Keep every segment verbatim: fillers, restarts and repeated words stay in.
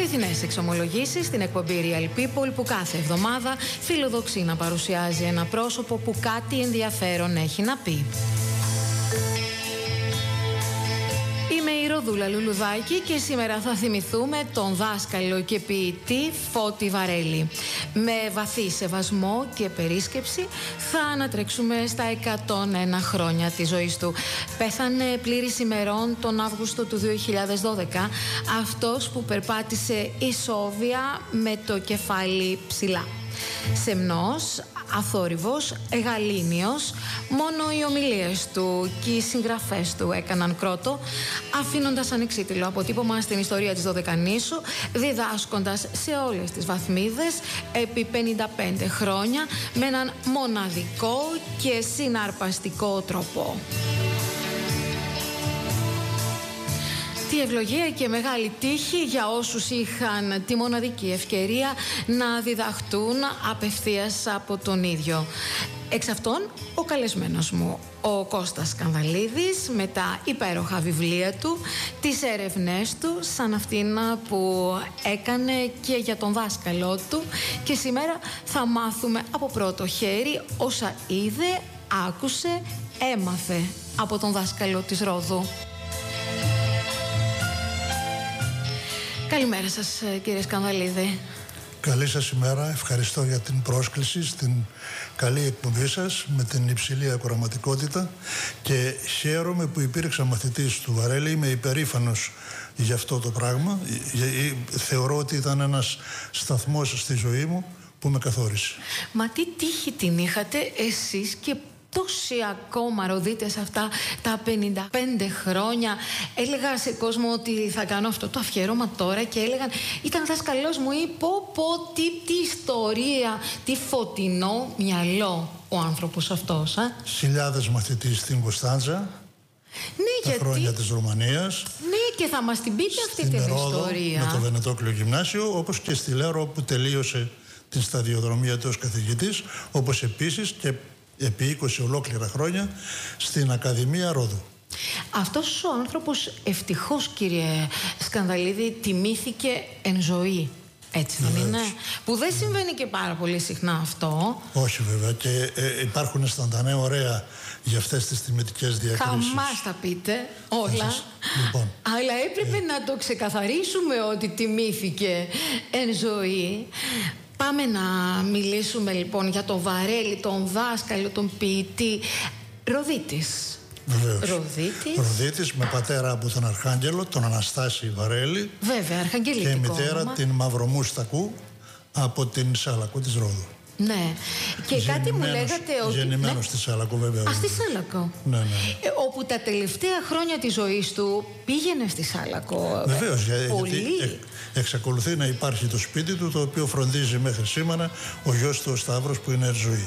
Αληθινές εξομολογήσεις στην εκπομπή Real People που κάθε εβδομάδα φιλοδοξεί να παρουσιάζει ένα πρόσωπο που κάτι ενδιαφέρον έχει να πει. Είμαι η Ροδούλα Λουλουδάκη και σήμερα θα θυμηθούμε τον δάσκαλο και ποιητή Φώτη Βαρέλη. Με βαθύ σεβασμό και περίσκεψη θα ανατρέξουμε στα εκατόν ένα χρόνια της ζωής του. Πέθανε πλήρης ημερών τον Αύγουστο του δύο χιλιάδες δώδεκα, αυτός που περπάτησε ισόβια με το κεφάλι ψηλά. Σεμνός, αθόρυβος, γαλήνιος, μόνο οι ομιλίες του και οι συγγραφές του έκαναν κρότο, αφήνοντας ανεξίτηλο αποτύπωμα στην ιστορία της Δωδεκανήσου, διδάσκοντας σε όλες τις βαθμίδες επί πενήντα πέντε χρόνια με έναν μοναδικό και συναρπαστικό τρόπο. Τι ευλογία και μεγάλη τύχη για όσους είχαν τη μοναδική ευκαιρία να διδαχτούν απευθείας από τον ίδιο. Εξ αυτών, ο καλεσμένος μου, ο Κώστας Σκανδαλίδης, με τα υπέροχα βιβλία του, τις έρευνές του, σαν αυτήν που έκανε και για τον δάσκαλό του, και σήμερα θα μάθουμε από πρώτο χέρι όσα είδε, άκουσε, έμαθε από τον δάσκαλο της Ρόδου. Καλημέρα σας, κύριε Σκανδαλίδη. Καλή σας ημέρα. Ευχαριστώ για την πρόσκληση στην καλή εκπομπή σας με την υψηλή ακροαματικότητα και χαίρομαι που υπήρξα μαθητής του Βαρέλη. Είμαι υπερήφανος για αυτό το πράγμα. Θεωρώ ότι ήταν ένας σταθμός στη ζωή μου που με καθόρισε. Μα τι τύχη την είχατε εσείς και τόσοι ακόμα ροδίτες αυτά τα πενήντα πέντε χρόνια. Έλεγα σε κόσμο ότι θα κάνω αυτό το αφιέρωμα τώρα και έλεγαν ήταν δάσκαλός μου ή πω πω τι, τι ιστορία, τι φωτεινό μυαλό ο άνθρωπος αυτός. Α? Χιλιάδες μαθητής στην Κωνσταντζα, ναι, τα γιατί... χρόνια της Ρουμανίας. Ναι, και θα μας την πείτε αυτή την Ρόδο, ιστορία. Με το Βενετόκλειο Γυμνάσιο, όπως και στη Λέρο που τελείωσε την σταδιοδρομία του ως καθηγητής, όπως επίσης και επί είκοσι ολόκληρα χρόνια στην Ακαδημία Ρόδου. Αυτός ο άνθρωπος ευτυχώς, κύριε Σκανδαλίδη, τιμήθηκε εν ζωή. Έτσι δεν Βεβαίως. είναι? Που δεν συμβαίνει και πάρα πολύ συχνά αυτό. Όχι βέβαια, και ε, υπάρχουν σταντανέ ωραία για αυτές τις τιμητικές διακρίσεις. Θα μας τα πείτε όλα. Λοιπόν, Αλλά έπρεπε ε... να το ξεκαθαρίσουμε ότι τιμήθηκε εν ζωή. Πάμε να μιλήσουμε λοιπόν για τον Βαρέλη, τον δάσκαλο, τον ποιητή. Ροδίτης. Βεβαίως. Ροδίτης. Ροδίτης με πατέρα από τον Αρχάγγελο, τον Αναστάση Βαρέλη. Βέβαια, αρχαγγελικό. Και μητέρα όνομα. την Μαυρομούστακου από την Σάλακο της Ρόδου. Ναι. Και γεννημένος, κάτι μου λέγατε ότι... Γεννημένος ναι. στη Σάλακο, βέβαια. Α, στη Σάλακο. Ναι, ναι. Ε, όπου τα τελευταία χρόνια της ζωής του πήγαινε στη Σάλακο. Βεβαίως, πολύ. γιατί ε, εξακολουθεί να υπάρχει το σπίτι του, το οποίο φροντίζει μέχρι σήμερα ο γιος του ο Σταύρος, που είναι εν ζωή.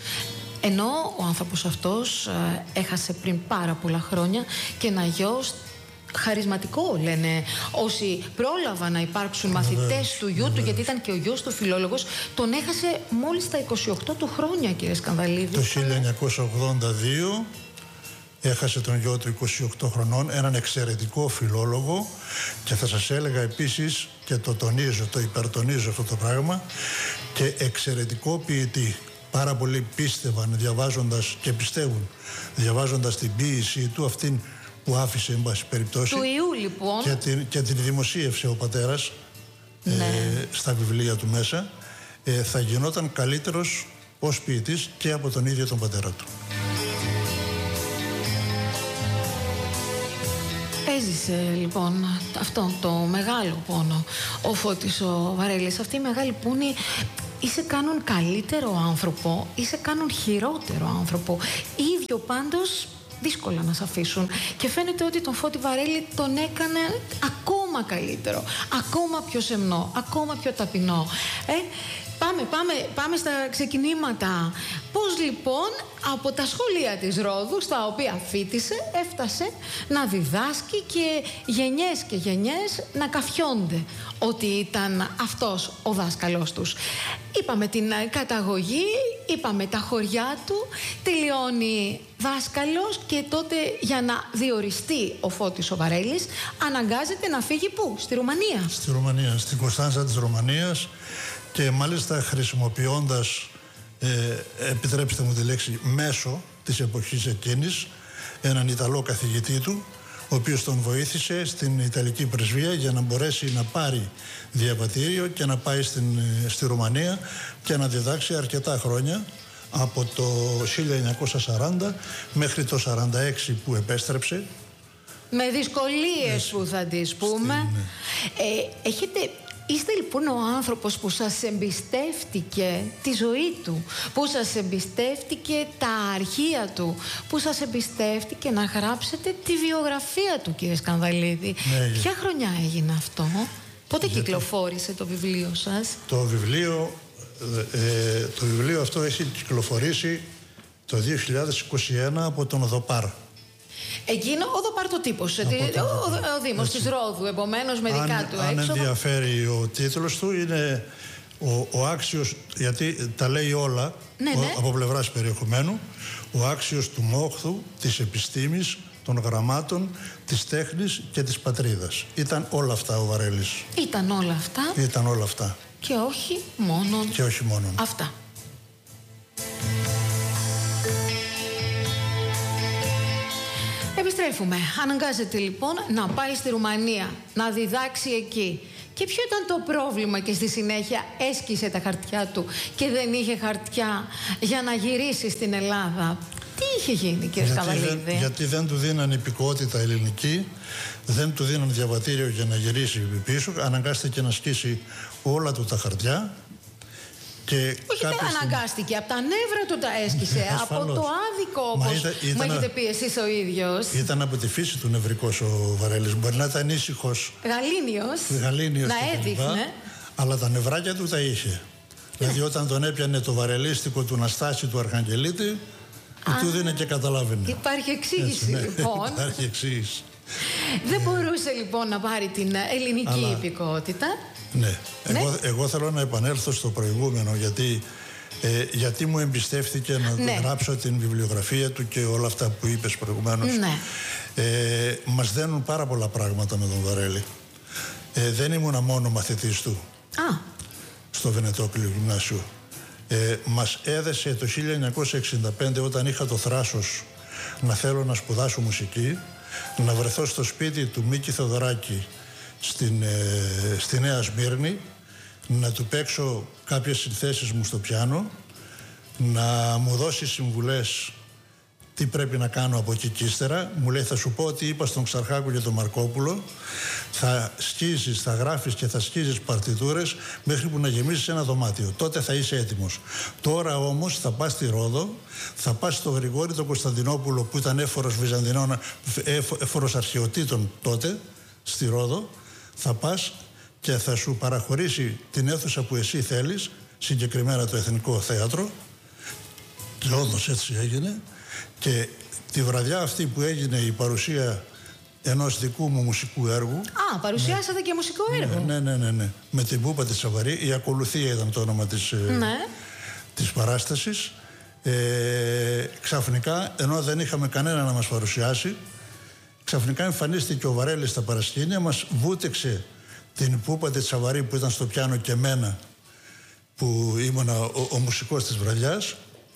Ενώ ο άνθρωπος αυτός ε, έχασε πριν πάρα πολλά χρόνια και ένα γιος χαρισματικό, λένε όσοι πρόλαβαν να υπάρξουν μαθητές του γιού του, γιατί ήταν και ο γιος του φιλόλογος. Τον έχασε μόλις τα είκοσι οκτώ του χρόνια, κύριε Σκανδαλίδη. Το χίλια εννιακόσια ογδόντα δύο έχασε τον γιο του είκοσι οκτώ χρονών, έναν εξαιρετικό φιλόλογο, και θα σας έλεγα επίσης, και το τονίζω, το υπερτονίζω αυτό το πράγμα, και εξαιρετικό ποιητή. Πάρα πολλοί πίστευαν διαβάζοντας και πιστεύουν διαβάζοντας την ποίησή του, αυτήν που άφησε εν πάση περιπτώσει, του Ιού λοιπόν, και την, και την δημοσίευσε ο πατέρας, ναι. ε, στα βιβλία του μέσα, ε, θα γινόταν καλύτερος ως ποιητής και από τον ίδιο τον πατέρα του. Έζησε λοιπόν αυτό το μεγάλο πόνο ο Φώτης ο Βαρέλης. Αυτή η μεγάλη πούνη ή σε κάνουν καλύτερο άνθρωπο ή σε κάνουν χειρότερο άνθρωπο. Ίδιο πάντως δύσκολα να σε αφήσουν. Και φαίνεται ότι τον Φώτη Βαρέλη τον έκανε ακόμα καλύτερο, ακόμα πιο σεμνό, ακόμα πιο ταπεινό. Ε, πάμε, πάμε, πάμε στα ξεκινήματα. Πώς λοιπόν από τα σχολεία της Ρόδου, στα οποία φοίτησε, έφτασε να διδάσκει και γενιές και γενιές να καφιόνται ότι ήταν αυτός ο δάσκαλός τους. Είπαμε την καταγωγή, είπαμε τα χωριά του, τελειώνει δάσκαλος και τότε για να διοριστεί ο Φώτης ο Βαρέλης αναγκάζεται να φύγει πού? Στη Ρουμανία. Στη Ρουμανία, στην Κωνσταντσα της Ρουμανίας, και μάλιστα χρησιμοποιώντας, ε, επιτρέψτε μου τη λέξη, μέσω της εποχής εκείνης, έναν Ιταλό καθηγητή του, ο οποίος τον βοήθησε στην Ιταλική Πρεσβεία για να μπορέσει να πάρει διαβατήριο και να πάει στην, στη Ρουμανία και να διδάξει αρκετά χρόνια, από το χίλια εννιακόσια σαράντα μέχρι το σαράντα έξι που επέστρεψε. Με δυσκολίες Εσύ. που θα τις πούμε. Στην... Ε, έχετε... Είστε λοιπόν ο άνθρωπος που σας εμπιστεύτηκε τη ζωή του, που σας εμπιστεύτηκε τα αρχεία του, που σας εμπιστεύτηκε να γράψετε τη βιογραφία του, κύριε Σκανδαλίδη. Ναι, ποια χρονιά έγινε αυτό? Πότε Γιατί... κυκλοφόρησε το βιβλίο σας? Το βιβλίο, ε, το βιβλίο αυτό έχει κυκλοφορήσει το δύο χιλιάδες είκοσι ένα από τον Οδοπάρ. Εκείνο ο Οδοπάρ το τύπος, ο, ο, ο Δήμος της Ρόδου, επομένως με δικά αν, του αν έξοδα. Αν ενδιαφέρει ο τίτλος του, είναι ο, ο άξιος, γιατί τα λέει όλα, ναι, ο, ναι. από πλευράς περιεχομένου, ο άξιος του μόχθου, της επιστήμης, των γραμμάτων, της τέχνης και της πατρίδας. Ήταν όλα αυτά ο Βαρέλης. Ήταν όλα αυτά. Ήταν όλα αυτά. Και όχι μόνο. Και όχι μόνο. Αυτά. Επιστρέφουμε. Αναγκάζεται λοιπόν να πάει στη Ρουμανία, να διδάξει εκεί. Και ποιο ήταν το πρόβλημα και στη συνέχεια έσκησε τα χαρτιά του και δεν είχε χαρτιά για να γυρίσει στην Ελλάδα? Τι είχε γίνει, κύριε Σκανδαλίδη? Δεν, γιατί δεν του δίναν υπηκότητα ελληνική, δεν του δίναν διαβατήριο για να γυρίσει πίσω, αναγκάστηκε να σκίσει όλα του τα χαρτιά. Και όχι, δεν αναγκάστηκε, από τα νεύρα του τα έσκησε, από το άδικο, όπως μου έχετε πει εσείς ο ίδιος. Ήταν από τη φύση του νευρικός ο Βαρέλης. Μπορεί να ήταν ήσυχος, γαλήνιος, γαλήνιος να έδειχνε, λοιπά, αλλά τα νευράκια του τα είχε. Ναι. Δηλαδή όταν τον έπιανε το βαρελίστικο του Ναστάση του Αρχαγγελίτη, του δίνε και καταλάβαινε. Υπάρχει εξήγηση. Έτσι, ναι. Λοιπόν. Υπάρχει εξήγηση. Δεν μπορούσε λοιπόν να πάρει την ελληνική αλλά... υπηκότητα. Ναι. ναι. Εγώ, εγώ θέλω να επανέλθω στο προηγούμενο, γιατί, ε, γιατί μου εμπιστεύτηκε να ναι. γράψω την βιβλιογραφία του και όλα αυτά που είπες προηγουμένως. Ναι. Ε, μας δένουν πάρα πολλά πράγματα με τον Βαρέλη. Ε, δεν ήμουνα μόνο μαθητής του Α. στο Βενετόκλειο Γυμνάσιο. Ε, μας έδεσε το χίλια εννιακόσια εξήντα πέντε, όταν είχα το θράσος να θέλω να σπουδάσω μουσική, να βρεθώ στο σπίτι του Μίκη Θεοδωράκη στην, ε, στη Νέα Σμύρνη, να του παίξω κάποιες συνθέσεις μου στο πιάνο, να μου δώσει συμβουλές τι πρέπει να κάνω από εκεί και ύστερα. Μου λέει, θα σου πω ότι είπα στον Ξαρχάκο και τον Μαρκόπουλο, θα σκίζεις, θα γράφεις και θα σκίζεις παρτιτούρες μέχρι που να γεμίσεις ένα δωμάτιο. Τότε θα είσαι έτοιμος. Τώρα όμως θα πας στη Ρόδο, θα πας στο Γρηγόρη τον Κωνσταντινόπουλο, που ήταν έφορος Βυζαντινών, έφορος αρχαιοτήτων τότε, στη Ρόδο, θα πας και θα σου παραχωρήσει την αίθουσα που εσύ θέλεις, συγκεκριμένα το Εθνικό Θέατρο, και όντως έτσι έγινε. Και τη βραδιά αυτή που έγινε η παρουσία ενός δικού μου μουσικού έργου. Α, παρουσιάσατε ναι, και μουσικό έργο. Ναι, ναι, ναι, ναι. Με την Πούπα τη Τσαβαρή. Η Ακολουθία ήταν το όνομα της, ναι. της παράστασης. Ε, ξαφνικά, ενώ δεν είχαμε κανένα να μας παρουσιάσει, ξαφνικά εμφανίστηκε ο Βαρέλης στα παρασκήνια, μας βούτεξε την Πούπα τη Τσαβαρή που ήταν στο πιάνο και εμένα, που ήμουνα ο, ο μουσικός της βραδιάς.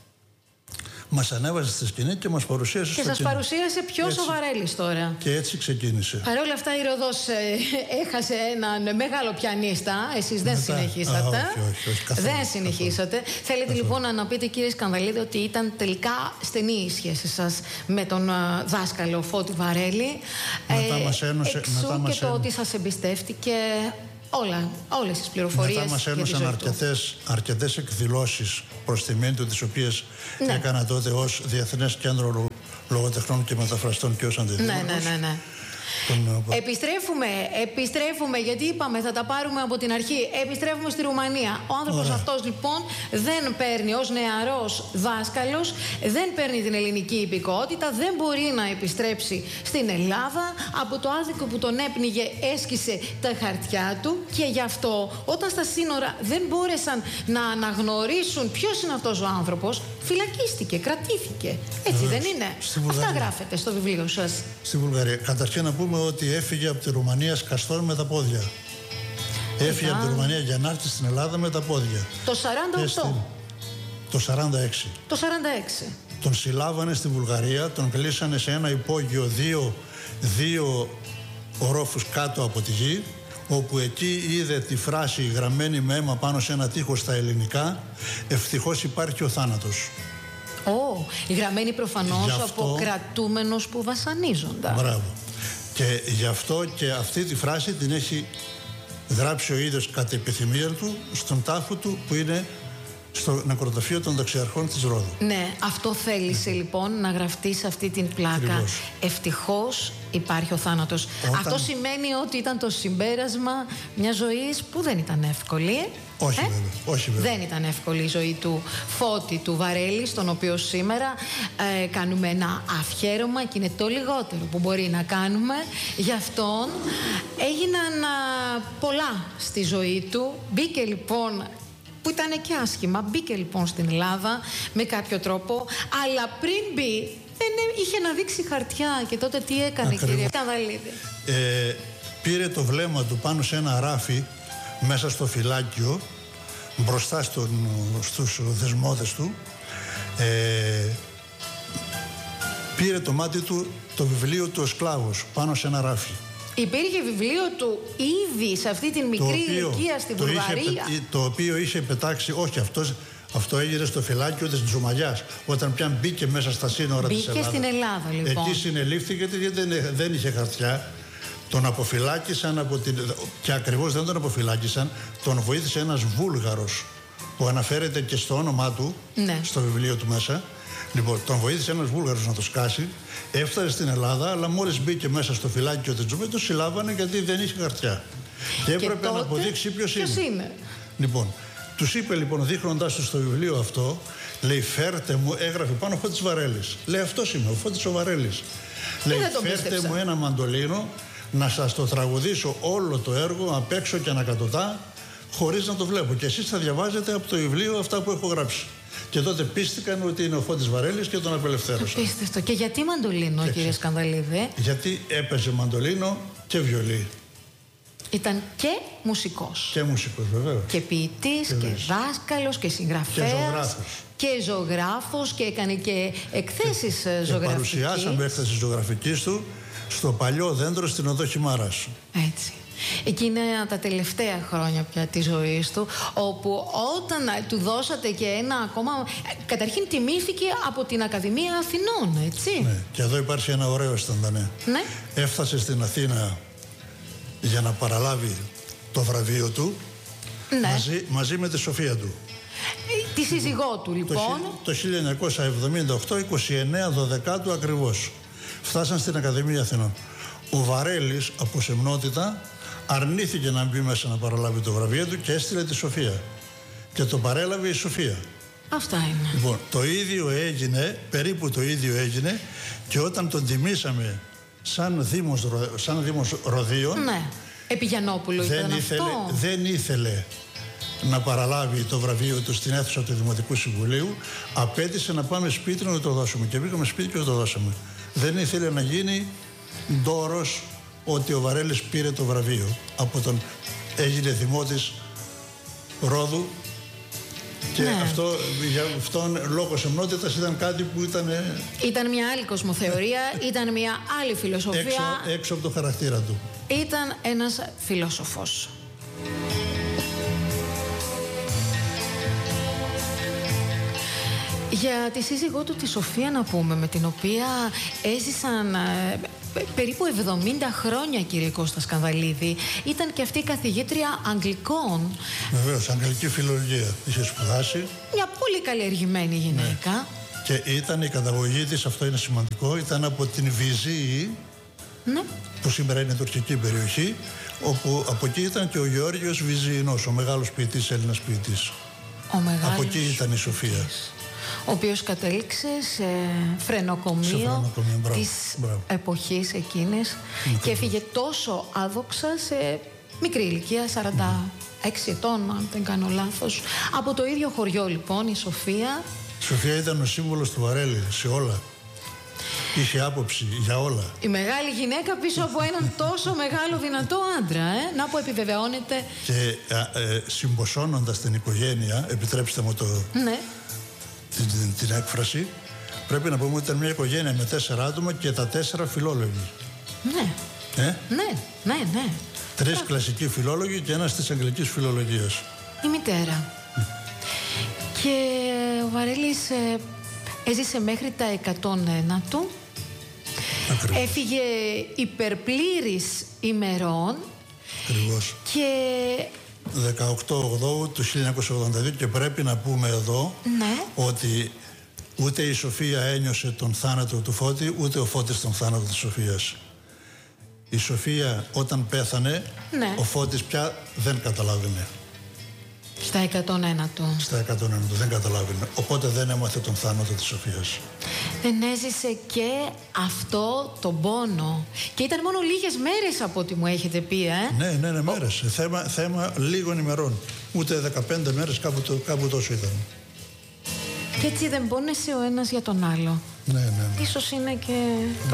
Μας ανέβασε στη σκηνή και μας παρουσίασε και στο σας κοινό. παρουσίασε ποιος ο Βαρέλης τώρα. Και έτσι ξεκίνησε. Παρ' όλα αυτά η Ροδός ε, έχασε έναν μεγάλο πιανίστα. Εσείς δεν Μετά. συνεχίσατε. Α, όχι, όχι, όχι, καθόλου, δεν συνεχίσατε. Καθόλου. Θέλετε Καθόλου. λοιπόν να πείτε, κύριε Σκανδαλίδη, ότι ήταν τελικά στενή η σχέση σας με τον uh, δάσκαλο Φώτη Βαρέλη. Μετά ε, μας ένωσε. Εξού μετά και μας το ένωσε. ότι σας εμπιστεύτηκε όλα, όλες τις πληροφορίες. Μετά μας ένωσαν αρκετές, αρκετές εκδηλώσεις προς τιμήν του, τις οποίες ναι. έκανα τότε ως Διεθνές Κέντρο Λογοτεχνών και Μεταφραστών και ως αντιδήμαρχος. Ναι, ναι, ναι, ναι. Τον... Επιστρέφουμε, επιστρέφουμε, γιατί είπαμε θα τα πάρουμε από την αρχή. Επιστρέφουμε στη Ρουμανία. Ο άνθρωπος αυτός λοιπόν δεν παίρνει ως νεαρός δάσκαλος, δεν παίρνει την ελληνική υπηκότητα, δεν μπορεί να επιστρέψει στην Ελλάδα. Από το άδικο που τον έπνιγε έσκησε τα χαρτιά του και γι' αυτό όταν στα σύνορα δεν μπόρεσαν να αναγνωρίσουν ποιος είναι αυτός ο άνθρωπος, φυλακίστηκε, κρατήθηκε. Έτσι δεν είναι? Αυτά γράφετε στο βιβλίο σας. Στη Βουλγαρία. Καταρχήν να πούμε ότι έφυγε από τη Ρουμανία σκαστών με τα πόδια. Έφυγε Ήταν... από τη Ρουμανία για να έρθει στην Ελλάδα με τα πόδια. Το σαράντα οκτώ. Το σαράντα έξι. Το σαράντα έξι. Τον συλλάβανε στη Βουλγαρία, τον κλείσανε σε ένα υπόγειο δύο, δύο ορόφους κάτω από τη γη, όπου εκεί είδε τη φράση γραμμένη με αίμα πάνω σε ένα τοίχο στα ελληνικά, ευτυχώς υπάρχει ο θάνατος. Ω, oh, γραμμένη προφανώς αυτό... από κρατούμενους που βασανίζονταν. Μπράβο. Και γι' αυτό και αυτή τη φράση την έχει γράψει ο ίδιος κατ' επιθυμία του στον τάφο του που είναι στο νεκροταφείο των Δεξιαρχών της Ρόδου. Ναι, αυτό θέλησε λοιπόν να γραφτεί σε αυτή την πλάκα. Ακριβώς. Ευτυχώς υπάρχει ο θάνατος. Όταν... Αυτό σημαίνει ότι ήταν το συμπέρασμα μιας ζωής που δεν ήταν εύκολη. Όχι, ε? βέβαια. Όχι βέβαια. Δεν ήταν εύκολη η ζωή του Φώτη του Βαρέλη, στον οποίο σήμερα ε, κάνουμε ένα αφιέρωμα και είναι το λιγότερο που μπορεί να κάνουμε. Γι' αυτόν έγιναν α, πολλά στη ζωή του. Μπήκε λοιπόν, που ήταν και άσχημα, μπήκε λοιπόν στην Ελλάδα με κάποιο τρόπο, αλλά πριν μπει δεν είχε να δείξει χαρτιά. Και τότε τι έκανε? Ακριβώς. Κύριε Σκανδαλίδη? Ε, πήρε το βλέμμα του πάνω σε ένα ράφι μέσα στο φυλάκιο, μπροστά στον, στους δεσμόδες του, ε, πήρε το μάτι του το βιβλίο του «Ο Σκλάβος» πάνω σε ένα ράφι. Υπήρχε βιβλίο του ήδη σε αυτή την μικρή ηλικία στη Βουλγαρία. Είχε, το οποίο είχε πετάξει, όχι αυτός, αυτό έγινε στο φυλάκιο της Τζουμαλιάς, όταν πια μπήκε μέσα στα σύνορα μπήκε της Ελλάδας. Μπήκε στην Ελλάδα λοιπόν. Εκεί συνελήφθηκε γιατί δεν, δεν είχε χαρτιά. Τον αποφυλάκησαν από την... και ακριβώς δεν τον αποφυλάκησαν, τον βοήθησε ένας Βούλγαρος που αναφέρεται και στο όνομά του, ναι, στο βιβλίο του μέσα. Λοιπόν, τον βοήθησε ένας Βούλγαρος να το σκάσει, έφτασε στην Ελλάδα, αλλά μόλις μπήκε μέσα στο φυλάκιο της Τζουμέ, το συλλάβανε γιατί δεν είχε χαρτιά. Και έπρεπε και τότε, να αποδείξει ποιος είναι. είναι. Λοιπόν, τους είπε λοιπόν, δείχνοντάς του στο βιβλίο αυτό, λέει, φέρτε μου, έγραφε πάνω Φώτης Βαρέλης. Λέει, αυτός είμαι, ο Φώτης ο Βαρέλης. Λέει, φέρτε μου ένα μαντολίνο να σας το τραγουδήσω όλο το έργο απ' έξω και ανακατοτά, χωρίς να το βλέπω. Και εσείς θα διαβάζετε από το βιβλίο αυτά που έχω γράψει. Και τότε πίστηκαν ότι είναι ο Φώτης Βαρέλης και τον απελευθέρωσαν. Απίστευτο. Και γιατί μαντολίνο, και κύριε Σκανδαλίδη? Γιατί έπαιζε μαντολίνο και βιολί. Ήταν και μουσικός. Και μουσικός, βεβαίως. Και ποιητής, και, και δάσκαλος, και συγγραφέας. Και ζωγράφος. Και ζωγράφος, και έκανε και εκθέσεις και, ζωγραφικής. Και παρουσιάσαμε έκθεση ζωγραφικής του στο Παλιό Δέντρο στην Οδό Χιμάρας. Έτσι. Εκεί είναι τα τελευταία χρόνια πια της ζωής του, όπου όταν του δώσατε και ένα ακόμα... Καταρχήν τιμήθηκε από την Ακαδημία Αθηνών, έτσι. Ναι, και εδώ υπάρχει ένα ωραίο αισθαντανέ. Ναι. Έφτασε στην Αθήνα για να παραλάβει το βραβείο του, ναι, μαζί, μαζί με τη Σοφία του. Τη σύζυγό του, λοιπόν. Το, το χίλια εννιακόσια εβδομήντα οκτώ, είκοσι εννέα Δωδεκάτου ακριβώς. Φτάσαν στην Ακαδημία Αθηνών. Ο Βαρέλης, από σεμνότητα, αρνήθηκε να μπει μέσα να παραλάβει το βραβείο του και έστειλε τη Σοφία. Και το παρέλαβε η Σοφία. Αυτά είναι. Λοιπόν, το ίδιο έγινε, περίπου το ίδιο έγινε, και όταν τον τιμήσαμε σαν Δήμος, σαν Δήμος Ροδίων. Ναι. Επί Γιαννόπουλου ήταν δεν ήθελε, αυτό. Δεν ήθελε να παραλάβει το βραβείο του στην αίθουσα του Δημοτικού Συμβουλίου. Απέτησε να πάμε σπίτι να το δώσουμε. Και μπήκαμε σπίτι και το δώσαμε. Δεν ήθελε να γίνει ντόρος ότι ο Βαρέλης πήρε το βραβείο από τον... Έγινε δημότης Ρόδου και ναι, αυτό, για αυτόν λόγω σεμνότητας ήταν κάτι που ήταν... Ήταν μια άλλη κοσμοθεωρία, ήταν μια άλλη φιλοσοφία. Έξω, έξω από το χαρακτήρα του. Ήταν ένας φιλόσοφος. Για τη σύζυγό του τη Σοφία να πούμε, με την οποία έζησαν ε, περίπου εβδομήντα χρόνια, κύριε Κώστα Σκανδαλίδη. Ήταν και αυτή καθηγήτρια Αγγλικών. Βεβαίως, αγγλική φιλολογία είχε σπουδάσει. Μια πολύ καλλιεργημένη γυναίκα. Ναι. Και ήταν η καταγωγή της, αυτό είναι σημαντικό, ήταν από την Βυζή, Ναι. Που σήμερα είναι τουρκική περιοχή, όπου από εκεί ήταν και ο Γεώργιος Βυζιεινός, ο μεγάλος ποιητής, Έλληνας ποιητής. Ο μεγάλος από εκεί ήταν η Σοφία. Ο οποίος κατέληξε σε φρενοκομείο, σε φρενοκομείο. Μπράβο. της Μπράβο. εποχής εκείνης και έφυγε τόσο άδοξα σε μικρή ηλικία, σαράντα έξι ετών αν δεν κάνω λάθος. Από το ίδιο χωριό λοιπόν η Σοφία. Η Σοφία ήταν ο σύμβολος του Βαρέλη σε όλα. Είχε άποψη για όλα. Η μεγάλη γυναίκα πίσω από έναν τόσο μεγάλο δυνατό άντρα, ε? Να που επιβεβαιώνεται. Και ε, συμποσώνοντας την οικογένεια, επιτρέψτε μου το, ναι. την, την, την έκφραση, πρέπει να πούμε ότι ήταν μια οικογένεια με τέσσερα άτομα και τα τέσσερα φιλόλογοι. Ναι. Ε? Ναι, ναι, ναι. Τρεις Α. κλασικοί φιλόλογοι και ένας της αγγλικής φιλολογίας. Η μητέρα. Mm. Και ο Βαρέλης ε, έζησε μέχρι τα εκατόν ένα του. Ακριβώς. Έφυγε υπερπλήρης ημερών. Ακριβώς. Και δεκαοκτώ Οκτωβρίου του χίλια εννιακόσια ογδόντα δύο, και πρέπει να πούμε εδώ ναι. ότι ούτε η Σοφία ένιωσε τον θάνατο του Φώτη, ούτε ο Φώτης τον θάνατο της Σοφίας. Η Σοφία όταν πέθανε, ναι. ο Φώτης πια δεν καταλάβαινε. Στα εκατόν ένα του. Στα εκατόν ένα του δεν καταλάβαινε. Οπότε δεν έμαθε τον θάνατο της Σοφίας. Δεν έζησε και αυτό τον πόνο. Και ήταν μόνο λίγες μέρες από ό,τι μου έχετε πει, ε. Ναι, ναι, ναι, μέρες. Ο... Θέμα, θέμα λίγων ημερών. Ούτε δεκαπέντε μέρες, κάπου, το, κάπου τόσο ήταν. Και έτσι δεν πόνεσε ο ένας για τον άλλο. Ναι, ναι, ναι. Ίσως είναι και...